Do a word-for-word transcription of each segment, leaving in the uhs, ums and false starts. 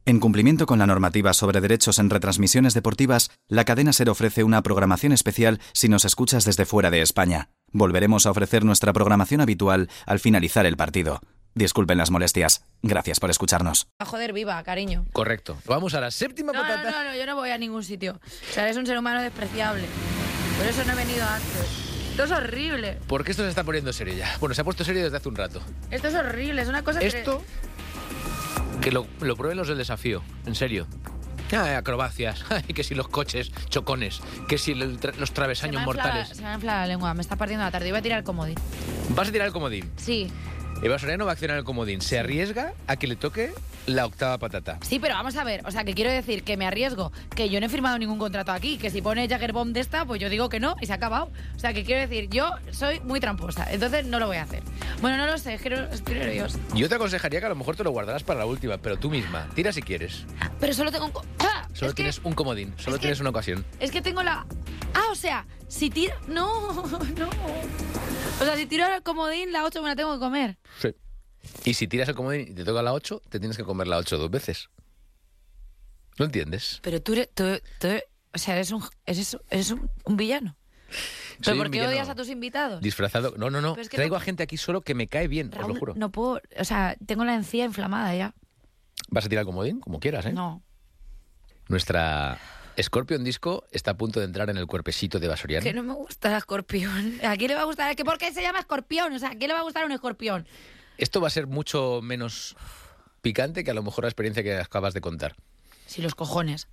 En cumplimiento con la normativa sobre derechos en retransmisiones deportivas, la cadena SER ofrece una programación especial si nos escuchas desde fuera de España. Volveremos a ofrecer nuestra programación habitual al finalizar el partido. Disculpen las molestias. Gracias por escucharnos. A joder, viva, cariño. Correcto. Vamos a la séptima no, patata. No, no, no, yo no voy a ningún sitio. O sea, eres un ser humano despreciable. Por eso no he venido antes. Esto es horrible. ¿Por qué esto se está poniendo serio ya? Bueno, se ha puesto serio desde hace un rato. Esto es horrible, es una cosa que... Esto... Que lo, lo prueben los del desafío, en serio. Ah, acrobacias, y que si los coches, chocones, que si el tra- los travesaños se mortales. Inflado, se me ha inflado la lengua, me está partiendo la tarde. Iba a tirar el comodín. ¿Vas a tirar el comodín? Sí. Eva Soriano va a accionar el comodín. Se arriesga a que le toque la octava patata. Sí, pero vamos a ver, o sea, que quiero decir que me arriesgo, que yo no he firmado ningún contrato aquí, que si pone Jaggerbomb de esta, pues yo digo que no y se ha acabado. O sea, que quiero decir, yo soy muy tramposa, entonces no lo voy a hacer. Bueno, no lo sé, es que no, estoy nerviosa. Yo te aconsejaría que a lo mejor te lo guardarás para la última, pero tú misma, tira si quieres. Pero solo tengo un... Co- ¡Ah! Solo es tienes que, un comodín, solo es tienes que, una ocasión. Es que tengo la... Ah, o sea, si tiro... No, no. O sea, si tiro el comodín, la ocho me la tengo que comer. Sí. Y si tiras el comodín y te toca la ocho, te tienes que comer la ocho dos veces. ¿No entiendes? Pero tú, eres- tú, tú eres- o sea, eres un, eres, eres un, un villano. Soy ¿Pero un por qué villano odias a tus invitados? Disfrazado. No, no, no. Pero es que Traigo no- a gente aquí solo que me cae bien, os Raúl, lo juro. no puedo... O sea, tengo la encía inflamada ya. ¿Vas a tirar el comodín? Como quieras, ¿eh? No. Nuestra Scorpion Disco está a punto de entrar en el cuerpecito de Eva Soriano. Que no me gusta el escorpión. ¿A quién le va a gustar? ¿Que ¿Por qué se llama escorpión? O sea, ¿a quién le va a gustar un escorpión? Esto va a ser mucho menos picante que a lo mejor la experiencia que acabas de contar. Sí, los cojones.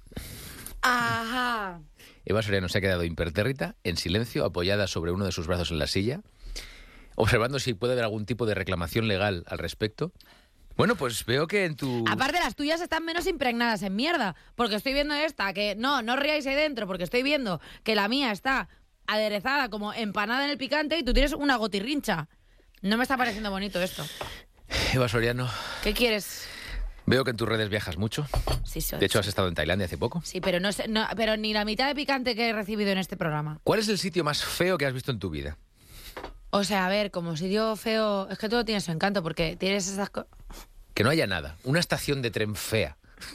Ajá. Eva Soriano se ha quedado impertérrita, en silencio, apoyada sobre uno de sus brazos en la silla, observando si puede haber algún tipo de reclamación legal al respecto. Bueno, pues veo que en tu... Aparte, las tuyas están menos impregnadas en mierda. Porque estoy viendo esta, que no, no os riáis ahí dentro, porque estoy viendo que la mía está aderezada como empanada en el picante y tú tienes una gotirrincha. No me está pareciendo bonito esto. Eva Soriano, ¿Qué quieres? veo que en tus redes viajas mucho. Sí, soy. De hecho, has estado en Tailandia hace poco. Sí, pero no sé, no, pero ni la mitad de picante que he recibido en este programa. ¿Cuál es el sitio más feo que has visto en tu vida? O sea, a ver, como sitio feo, es que todo tiene su encanto, porque tienes esas cosas. Que no haya nada. Una estación de tren fea.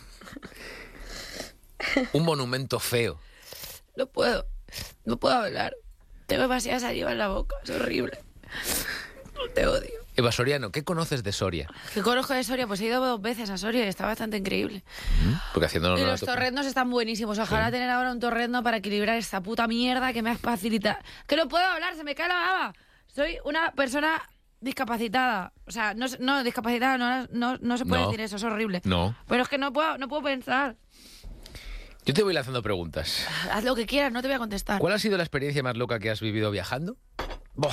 Un monumento feo. No puedo, no puedo hablar. Tengo demasiada saliva en la boca, es horrible. Te odio. Eva Soriano, ¿qué conoces de Soria? ¿Qué conozco de Soria? Pues he ido dos veces a Soria y está bastante increíble. Porque haciéndolo Y no los torreznos están buenísimos. Ojalá Sí. tener ahora un torrezno para equilibrar esta puta mierda que me has facilitado. Que no puedo hablar, se me cae la baba. Soy una persona discapacitada. O sea, no, no discapacitada, no, no, no se puede No. decir eso, es horrible. No. Pero es que no puedo, no puedo pensar. Yo te voy lanzando preguntas. Haz lo que quieras, no te voy a contestar. ¿Cuál ha sido la experiencia más loca que has vivido viajando? Buah.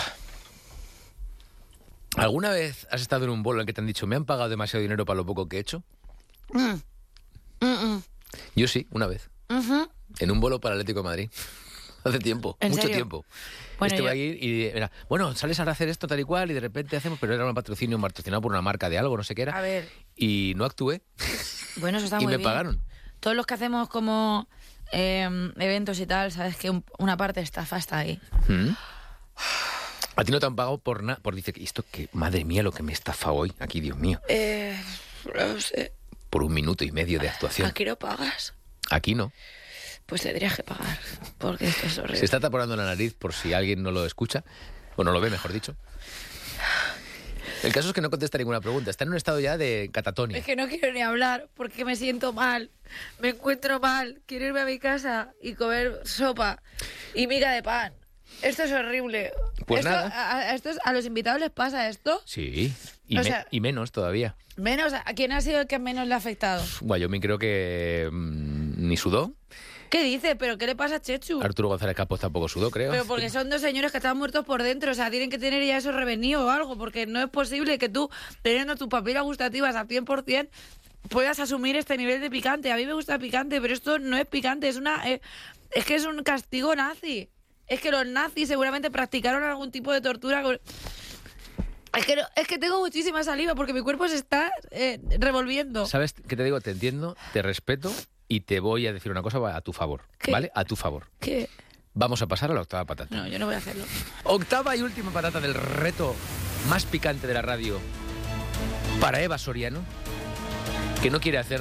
¿Alguna vez has estado en un vuelo en que te han dicho me han pagado demasiado dinero para lo poco que he hecho? Mm. Mm, mm. Yo sí, una vez. Ujú. En un vuelo para Atlético de Madrid. Hace tiempo, ¿En mucho serio? tiempo. Bueno, Estuve yo- ahí y era, bueno, sales ahora a hacer esto tal y cual y de repente hacemos, pero era un patrocinio patrocinado por una marca de algo, no sé qué era. A ver, Y no actué bueno, eso está y muy me bien. pagaron. Todos los que hacemos como eh, eventos y tal, sabes que un- una parte de estafa está ahí. ¿Mm? A ti no te han pagado por nada, por dice que esto que madre mía lo que me estafa hoy, aquí Dios mío, Eh, no sé. por un minuto y medio de ¿A actuación. qué no pagas? Aquí no. Pues tendrías que pagar, porque esto es horrible. Se está taponando la nariz por si alguien no lo escucha, o no lo ve, mejor dicho. El caso es que no contesta ninguna pregunta. Está en un estado ya de catatonia. Es que no quiero ni hablar porque me siento mal, me encuentro mal, quiero irme a mi casa y comer sopa y miga de pan. Esto es horrible. Pues Esto- nada. A, a estos- ¿A los invitados les pasa esto? Sí, y, O me- sea- y menos todavía. Menos, ¿a quién ha sido el que menos le ha afectado? Wyoming creo que mm, ni sudó. ¿Qué dice? ¿Pero qué le pasa a Chechu? Arturo González Campos tampoco sudó, creo. Pero porque son dos señores que están muertos por dentro, o sea, tienen que tener ya eso revenido o algo, porque no es posible que tú, teniendo tus papilas gustativas a cien por ciento, puedas asumir este nivel de picante. A mí me gusta el picante, pero esto no es picante, es una eh, es que es un castigo nazi. Es que los nazis seguramente practicaron algún tipo de tortura con... Es que, no- es que tengo muchísima saliva porque mi cuerpo se está eh, revolviendo. ¿Sabes qué te digo? Te entiendo, te respeto y te voy a decir una cosa a tu favor, ¿Qué? ¿vale? A tu favor. ¿Qué? Vamos a pasar a la octava patata. No, yo no voy a hacerlo. Octava y última patata del reto más picante de la radio para Eva Soriano, que no quiere hacer